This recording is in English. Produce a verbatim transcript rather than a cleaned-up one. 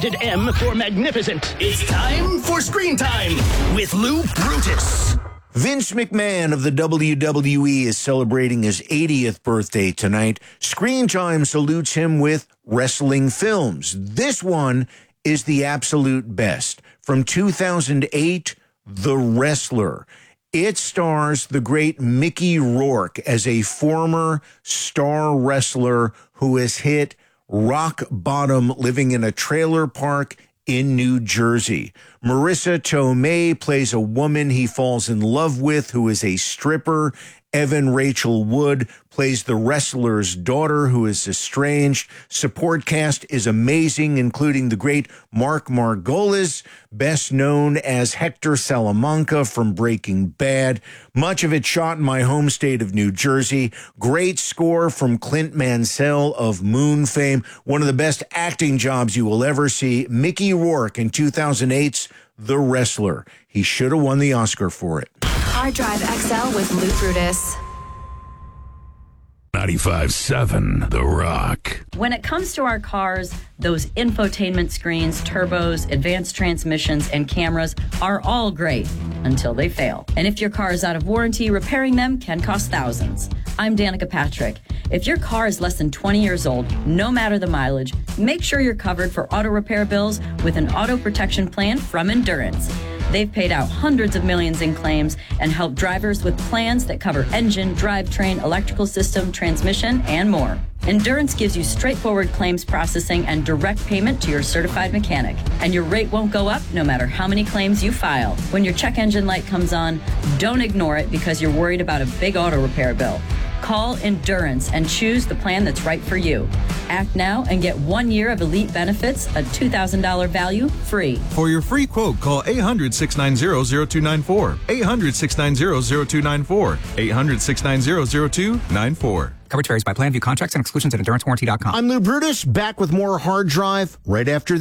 Rated M for magnificent. It's time for Screen Time with Lou Brutus. Vince McMahon of the W W E is celebrating his eightieth birthday tonight. Screen Time salutes him with wrestling films. This one is the absolute best. From two thousand eight, The Wrestler. It stars the great Mickey Rourke as a former star wrestler who has hit rock bottom living in a trailer park in New Jersey. Marissa Tomei plays a woman he falls in love with who is a stripper. Evan Rachel Wood plays the wrestler's daughter who is estranged. Support cast is amazing, including the great Mark Margolis, best known as Hector Salamanca from Breaking Bad. Much of it shot in my home state of New Jersey. Great score from Clint Mansell of Moon fame. One of the best acting jobs you will ever see. Mickey Rourke in two thousand eight's The Wrestler. He should have won the Oscar for it. Hard Drive X L with Lou Brutus. ninety-five seven The Rock. When it comes to our cars, those infotainment screens, turbos, advanced transmissions, and cameras are all great until they fail. And if your car is out of warranty, repairing them can cost thousands. I'm Danica Patrick. If your car is less than twenty years old, no matter the mileage, make sure you're covered for auto repair bills with an auto protection plan from Endurance. They've paid out hundreds of millions in claims and helped drivers with plans that cover engine, drivetrain, electrical system, transmission, and more. Endurance gives you straightforward claims processing and direct payment to your certified mechanic. And your rate won't go up no matter how many claims you file. When your check engine light comes on, don't ignore it because you're worried about a big auto repair bill. Call Endurance and choose the plan that's right for you. Act now and get one year of elite benefits, a two thousand dollars value, free. For your free quote, call eight hundred, six nine zero, zero two nine four. eight hundred, six nine zero, zero two nine four. eight hundred, six nine zero, zero two nine four. Coverage varies by plan. View contracts and exclusions at endurance warranty dot com. I'm Lou Brutus, back with more Hard Drive right after